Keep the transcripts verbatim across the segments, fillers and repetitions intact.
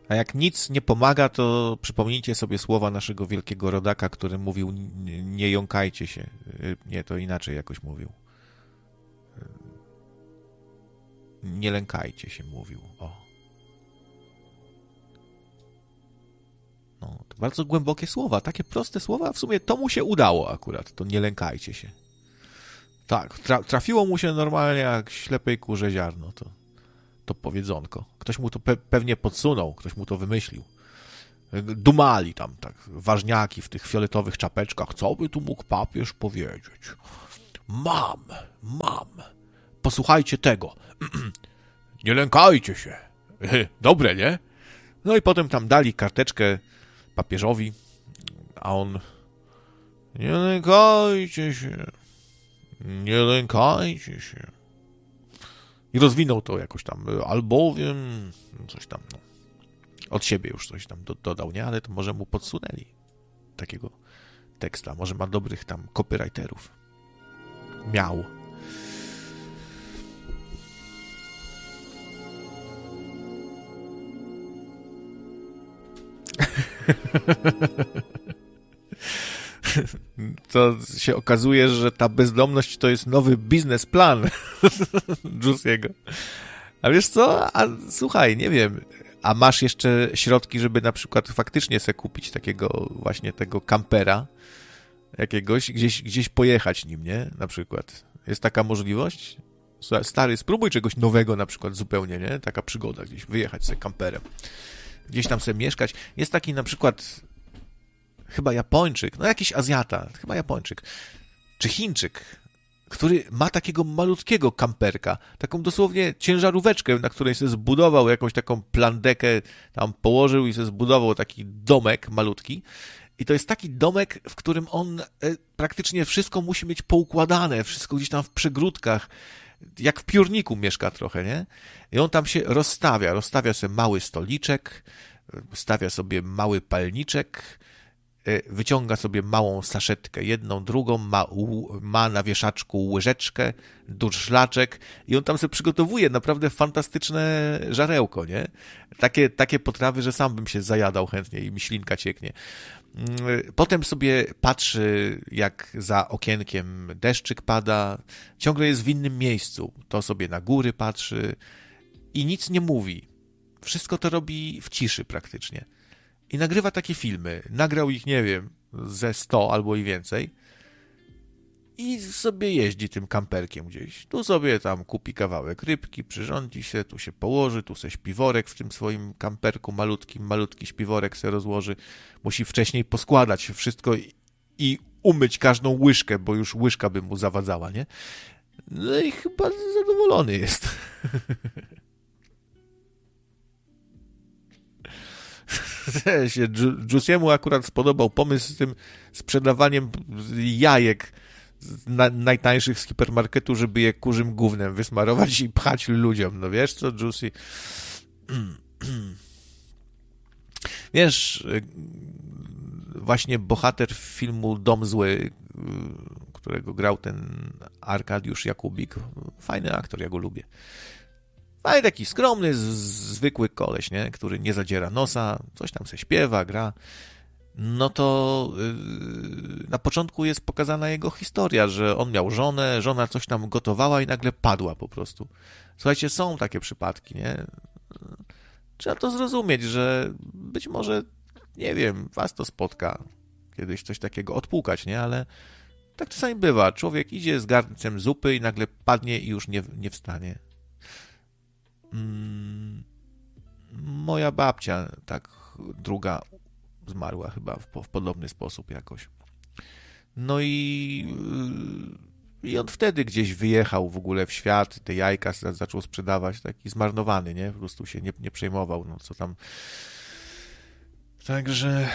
A jak nic nie pomaga, to przypomnijcie sobie słowa naszego wielkiego rodaka, który mówił: nie jąkajcie się. Nie, to inaczej jakoś mówił. Nie lękajcie się, mówił. O. No, to bardzo głębokie słowa, takie proste słowa. W sumie to mu się udało akurat, to nie lękajcie się. Tak, tra- trafiło mu się normalnie jak ślepej kurze ziarno, to, to powiedzonko. Ktoś mu to pe- pewnie podsunął, ktoś mu to wymyślił. Dumali tam, tak, ważniaki w tych fioletowych czapeczkach. Co by tu mógł papież powiedzieć? Mam, mam. Posłuchajcie tego. Nie lękajcie się. Dobre, nie? No i potem tam dali karteczkę papieżowi, a on: nie lękajcie się. Nie lękajcie się. I rozwinął to jakoś tam, albowiem coś tam, no, od siebie już coś tam do, dodał, nie? Ale to może mu podsunęli takiego teksta. Może ma dobrych tam copywriterów. Miał. To się okazuje, że ta bezdomność to jest nowy biznesplan Juicy'ego. A wiesz co? A słuchaj, nie wiem, a masz jeszcze środki, żeby na przykład faktycznie sobie kupić takiego właśnie tego kampera jakiegoś, gdzieś, gdzieś pojechać nim, nie? Na przykład. Jest taka możliwość? Stary, spróbuj czegoś nowego na przykład zupełnie, nie? Taka przygoda, gdzieś wyjechać sobie kamperem. Gdzieś tam sobie mieszkać. Jest taki na przykład chyba Japończyk, no jakiś Azjata, chyba Japończyk, czy Chińczyk, który ma takiego malutkiego kamperka, taką dosłownie ciężaróweczkę, na której sobie zbudował jakąś taką plandekę, tam położył i sobie zbudował taki domek malutki. I to jest taki domek, w którym on praktycznie wszystko musi mieć poukładane, wszystko gdzieś tam w przegródkach, jak w piórniku mieszka trochę, nie? I on tam się rozstawia, rozstawia sobie mały stoliczek, stawia sobie mały palniczek, wyciąga sobie małą saszetkę, jedną, drugą, ma, ma na wieszaczku łyżeczkę, durszlaczek i on tam sobie przygotowuje naprawdę fantastyczne żarełko, nie? Takie, takie potrawy, że sam bym się zajadał chętnie i mi ślinka cieknie. Potem sobie patrzy, jak za okienkiem deszczyk pada, ciągle jest w innym miejscu, to sobie na góry patrzy i nic nie mówi. Wszystko to robi w ciszy praktycznie. I nagrywa takie filmy. Nagrał ich, nie wiem, ze sto albo i więcej. I sobie jeździ tym kamperkiem gdzieś. Tu sobie tam kupi kawałek rybki, przyrządzi się, tu się położy, tu se śpiworek w tym swoim kamperku malutkim, malutki śpiworek se rozłoży. Musi wcześniej poskładać wszystko i, i umyć każdą łyżkę, bo już łyżka by mu zawadzała, nie? No i chyba zadowolony jest. się Juicy'emu akurat spodobał pomysł z tym sprzedawaniem jajek na, najtańszych z hipermarketu, żeby je kurzym gównem wysmarować i pchać ludziom. No wiesz co, Juicy? Wiesz, właśnie bohater filmu Dom Zły, którego grał ten Arkadiusz Jakubik, fajny aktor, ja go lubię. Ale taki skromny, z, zwykły koleś, nie? Który nie zadziera nosa, coś tam se śpiewa, gra. No to yy, na początku jest pokazana jego historia, że on miał żonę, żona coś tam gotowała i nagle padła po prostu. Słuchajcie, są takie przypadki, nie? Trzeba to zrozumieć, że być może, nie wiem, was to spotka kiedyś coś takiego, odpłukać, nie? Ale tak czasami bywa. Człowiek idzie z garncem zupy i nagle padnie i już nie, nie wstanie. Moja babcia, tak druga, zmarła chyba w, w podobny sposób jakoś. No i, i on wtedy gdzieś wyjechał w ogóle w świat, te jajka zaczął sprzedawać, taki zmarnowany, nie? Po prostu się nie, nie przejmował, no co tam. Także...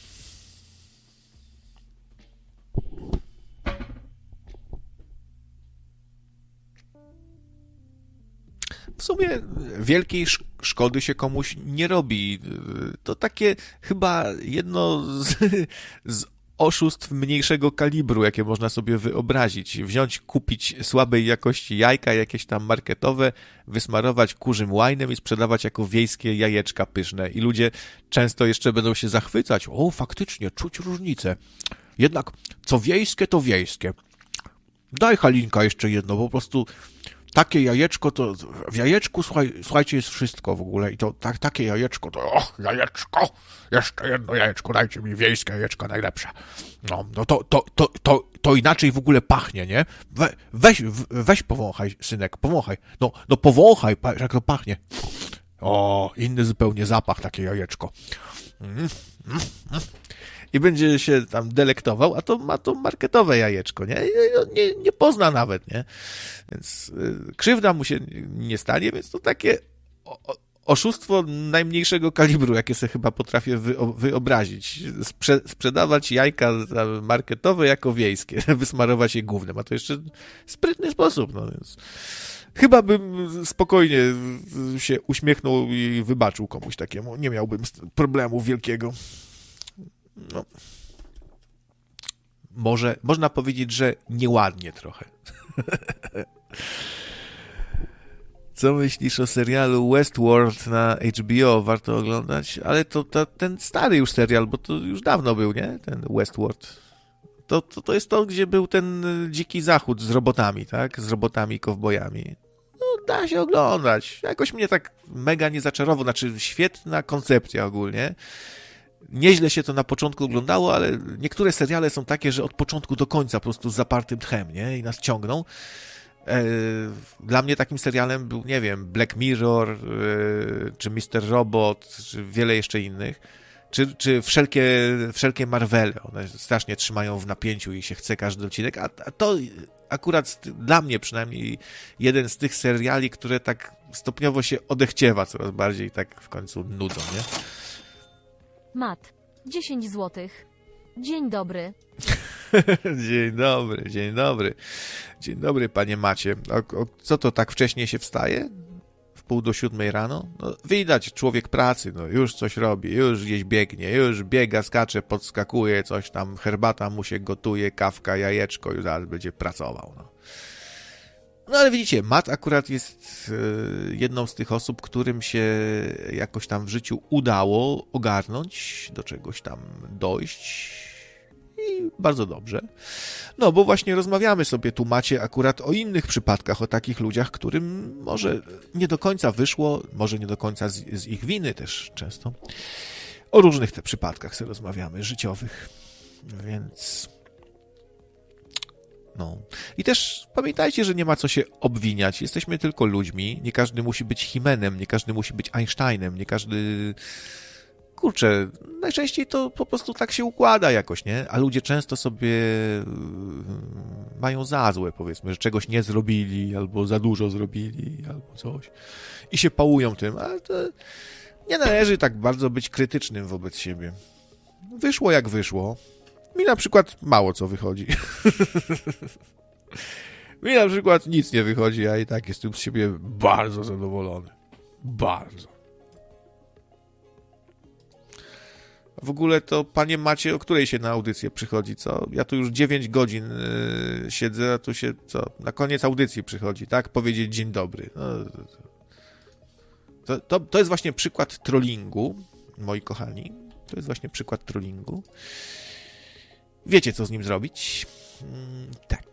W sumie wielkiej szkody się komuś nie robi. To takie chyba jedno z, z oszustw mniejszego kalibru, jakie można sobie wyobrazić. Wziąć, kupić słabej jakości jajka, jakieś tam marketowe, wysmarować kurzym łajnem i sprzedawać jako wiejskie jajeczka pyszne. I ludzie często jeszcze będą się zachwycać. O, faktycznie, czuć różnicę. Jednak co wiejskie, to wiejskie. Daj, Halinka, jeszcze jedno, po prostu takie jajeczko to, w jajeczku, słuchaj, słuchajcie, jest wszystko w ogóle i to tak, takie jajeczko to, o, jajeczko, jeszcze jedno jajeczko, dajcie mi wiejskie jajeczko najlepsze. No, no to, to, to, to, to inaczej w ogóle pachnie, nie? We, weź, weź powąchaj, synek, powąchaj. No, no powąchaj, jak to pachnie. O, inny zupełnie zapach, takie jajeczko. Mm, mm, mm. I będzie się tam delektował, a to ma to marketowe jajeczko, nie? Nie, nie pozna nawet, nie? Więc y, krzywda mu się nie stanie, więc to takie o, oszustwo najmniejszego kalibru, jakie sobie chyba potrafię wy, wyobrazić. Sprze, sprzedawać jajka marketowe jako wiejskie, wysmarować je gównem, a to jeszcze sprytny sposób, no więc chyba bym spokojnie się uśmiechnął i wybaczył komuś takiemu. Nie miałbym problemu wielkiego. No, może, można powiedzieć, że nieładnie trochę. Co myślisz o serialu Westworld na H B O? Warto oglądać, ale to, to ten stary już serial, bo to już dawno był, nie? Ten Westworld. To, to, to jest to, gdzie był ten dziki zachód z robotami, tak? Z robotami, kowbojami. No, da się oglądać. Jakoś mnie tak mega nie zaczarowało. Znaczy, świetna koncepcja ogólnie. Nieźle się to na początku oglądało, ale niektóre seriale są takie, że od początku do końca po prostu z zapartym tchem, nie? I nas ciągną. Dla mnie takim serialem był, nie wiem, Black Mirror, czy mister Robot, czy wiele jeszcze innych. Czy, czy wszelkie, wszelkie Marvele. One strasznie trzymają w napięciu i się chce każdy odcinek. A, a to akurat dla mnie przynajmniej jeden z tych seriali, które tak stopniowo się odechciewa coraz bardziej i tak w końcu nudzą, nie? Mat, dziesięć złotych. Dzień dobry. Dzień dobry, dzień dobry. Dzień dobry, panie Macie. O, o, co to, tak wcześnie się wstaje? W pół do siódmej rano? No, widać, człowiek pracy, no, już coś robi, już gdzieś biegnie, już biega, skacze, podskakuje, coś tam, herbata mu się gotuje, kawka, jajeczko, już zaraz będzie pracował, no. No ale widzicie, Matt akurat jest jedną z tych osób, którym się jakoś tam w życiu udało ogarnąć, do czegoś tam dojść i bardzo dobrze. No bo właśnie rozmawiamy sobie tu, Macie, akurat o innych przypadkach, o takich ludziach, którym może nie do końca wyszło, może nie do końca z, z ich winy też często. O różnych te przypadkach sobie rozmawiamy, życiowych, więc... No. I też pamiętajcie, że nie ma co się obwiniać. Jesteśmy tylko ludźmi. Nie każdy musi być Himenem, nie każdy musi być Einsteinem, nie każdy... Kurczę, najczęściej to po prostu tak się układa jakoś, nie? A ludzie często sobie mają za złe, powiedzmy, że czegoś nie zrobili, albo za dużo zrobili, albo coś. I się pałują tym, ale to nie należy tak bardzo być krytycznym wobec siebie. Wyszło jak wyszło. Mi na przykład mało co wychodzi. Mi na przykład nic nie wychodzi, a i tak jestem z siebie bardzo zadowolony. Bardzo. W ogóle to, panie Macie, o której się na audycję przychodzi, co? Ja tu już dziewięć godzin yy, siedzę, a tu się, co? Na koniec audycji przychodzi, tak? Powiedzieć dzień dobry. No, to, to, to jest właśnie przykład trollingu, moi kochani. To jest właśnie przykład trollingu. Wiecie, co z nim zrobić? Mm, tak.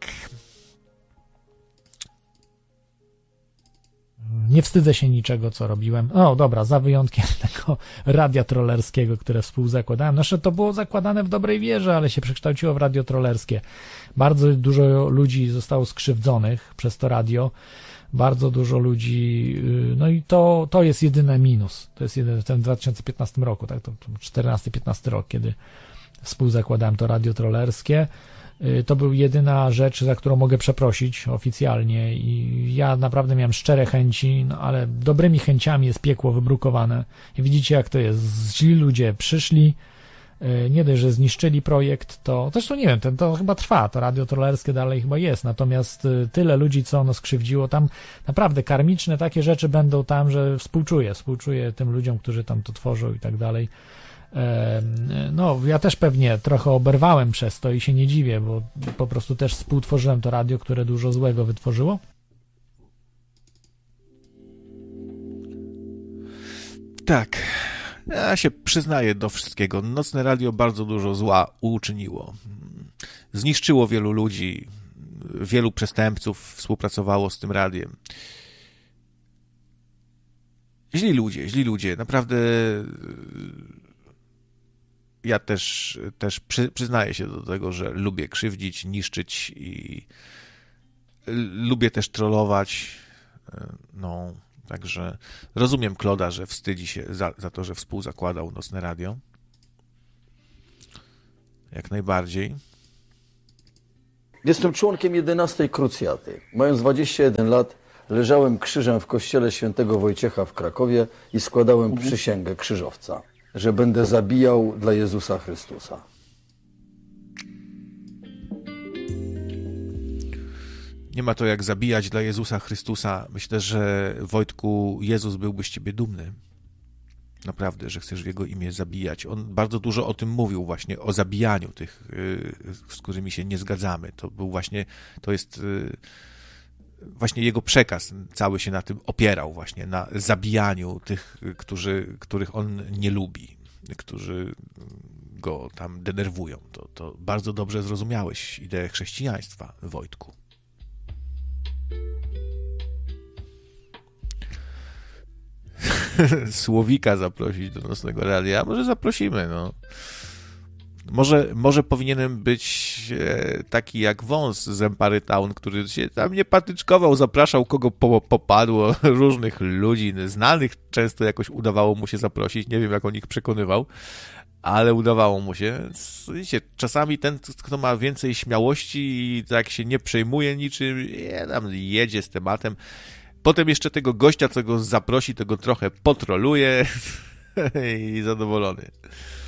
Nie wstydzę się niczego, co robiłem. O, dobra, za wyjątkiem tego radia trollerskiego, które współzakładałem. Znaczy, to było zakładane w dobrej wierze, ale się przekształciło w radio trollerskie. Bardzo dużo ludzi zostało skrzywdzonych przez to radio. Bardzo dużo ludzi, no i to, to jest jedyny minus. To jest jedyny, w tym dwa tysiące piętnastym roku, tak, to czternasty piętnasty rok, kiedy współzakładałem to radio trollerskie. To był jedyna rzecz, za którą mogę przeprosić oficjalnie i ja naprawdę miałem szczere chęci, no ale dobrymi chęciami jest piekło wybrukowane. I widzicie, jak to jest. Źli ludzie przyszli, nie dość, że zniszczyli projekt, to zresztą nie wiem, to, to chyba trwa, to radio trollerskie dalej chyba jest, natomiast tyle ludzi, co ono skrzywdziło, tam naprawdę karmiczne takie rzeczy będą tam, że współczuję, współczuję tym ludziom, którzy tam to tworzą i tak dalej. No, ja też pewnie trochę oberwałem przez to i się nie dziwię, bo po prostu też współtworzyłem to radio, które dużo złego wytworzyło. Tak, ja się przyznaję do wszystkiego. Nocne radio bardzo dużo zła uczyniło. Zniszczyło wielu ludzi, wielu przestępców współpracowało z tym radiem. Źli ludzie, źli ludzie. Naprawdę ja też, też przy, przyznaję się do tego, że lubię krzywdzić, niszczyć i lubię też trollować. No, także rozumiem Kloda, że wstydzi się za, za to, że współzakładał Nocne Radio. Jak najbardziej. Jestem członkiem jedenastej krucjaty. Mając dwadzieścia jeden lat leżałem krzyżem w kościele świętego Wojciecha w Krakowie i składałem mhm. przysięgę krzyżowca, że będę zabijał dla Jezusa Chrystusa. Nie ma to jak zabijać dla Jezusa Chrystusa. Myślę, że Wojtku, Jezus byłby z ciebie dumny. Naprawdę, że chcesz w Jego imię zabijać. On bardzo dużo o tym mówił właśnie, o zabijaniu tych, z którymi się nie zgadzamy. To był właśnie, to jest właśnie Jego przekaz cały się na tym opierał właśnie, na zabijaniu tych, którzy, których On nie lubi, którzy Go tam denerwują. To, to bardzo dobrze zrozumiałeś ideę chrześcijaństwa, Wojtku. Słowika zaprosić do Nocnego Radia. Może zaprosimy, no. Może, może powinienem być taki jak Wąs z Empire Town, który się tam nie patyczkował, zapraszał kogo po, popadło, różnych ludzi, znanych często jakoś udawało mu się zaprosić, nie wiem jak on ich przekonywał, ale udawało mu się. Wiecie, czasami ten, kto ma więcej śmiałości i tak się nie przejmuje niczym, je, tam jedzie z tematem. Potem jeszcze tego gościa, co go zaprosi, to go trochę potroluje i zadowolony.